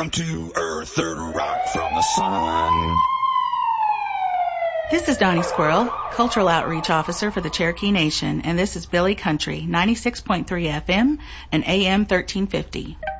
Welcome to Earth, third rock from the sun. This is Donnie Squirrel, Cultural Outreach Officer for the Cherokee Nation, and this is Billy Country, 96.3 FM and AM 1350.